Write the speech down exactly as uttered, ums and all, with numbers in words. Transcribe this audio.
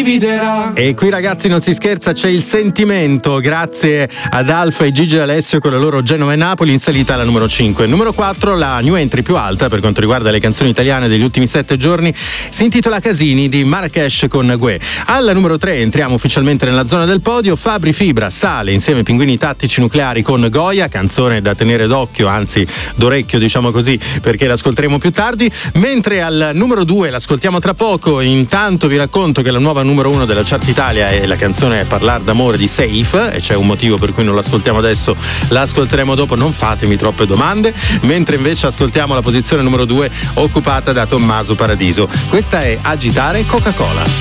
dividerà. E qui ragazzi non si scherza, c'è il sentimento, grazie ad Alfa e Gigi D'Alessio con la loro Genova e Napoli in salita alla numero cinque. Numero quattro, la new entry più alta per quanto riguarda le canzoni italiane degli ultimi sette giorni, si intitola Casini di Marrakesh con Gue. Alla numero tre entriamo ufficialmente nella zona del podio, Fabri Fibra sale insieme ai Pinguini Tattici Nucleari con Goya, canzone da tenere d'occhio, anzi d'orecchio diciamo così, perché l'ascolteremo più tardi, mentre al numero due l'ascoltiamo tra poco. Intanto vi racconto che la nuova numero uno della Chart Italia è la canzone Parlar d'amore di Safe, e c'è un motivo per cui non l'ascoltiamo adesso, l'ascolteremo dopo, non fatemi troppe domande, mentre invece ascoltiamo la posizione numero due occupata da Tommaso Paradiso. Questa è Agitare Coca-Cola.